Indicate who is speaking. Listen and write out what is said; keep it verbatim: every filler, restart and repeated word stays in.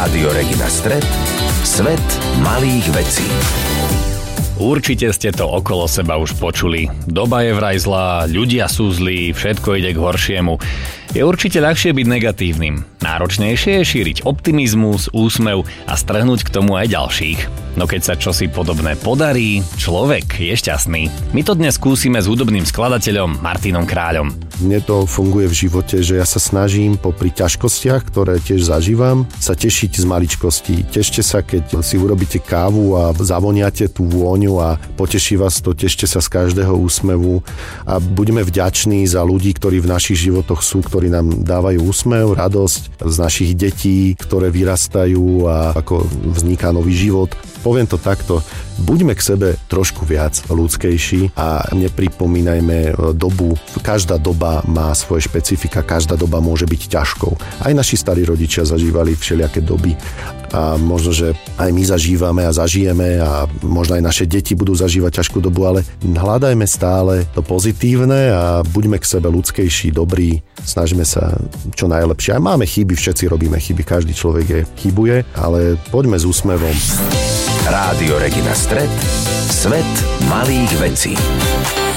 Speaker 1: Rádio Regina Stret, svet malých vecí.
Speaker 2: Určite ste to okolo seba už počuli. Doba je vraj zlá, ľudia sú zlí, všetko ide k horšiemu. Je určite ľahšie byť negatívnym. Náročnejšie je šíriť optimizmus, úsmev a strhnúť k tomu aj ďalších. No keď sa čosi podobné podarí, človek je šťastný. My to dnes skúsime s hudobným skladateľom Martinom Kráľom.
Speaker 3: Mne to funguje v živote, že ja sa snažím popri ťažkostiach, ktoré tiež zažívam, sa tešiť z maličkostí. Tešte sa, keď si urobíte kávu a zavoniate tú vôňu a poteší vás to, tešte sa z každého úsmevu a budeme vďační za ľudí, ktorí v našich životoch sú, ktorí nám dávajú úsmev, radosť z našich detí, ktoré vyrastajú a ako vzniká nový život. Poviem to takto, buďme k sebe trošku viac ľudskejší a nepripomínajme dobu. Každá doba má svoje špecifika, každá doba môže byť ťažkou. Aj naši starí rodičia zažívali všelijaké doby a možno, že aj my zažívame a zažijeme a možno aj naše deti budú zažívať ťažkú dobu, ale hľadajme stále to pozitívne a buďme k sebe ľudskejší, dobrí, snažíme sa čo najlepšie. Aj máme chyby, všetci robíme chyby, každý človek je chybuje, ale poďme s úsmevom.
Speaker 1: Rádio Regina Stret, svet malých vecí.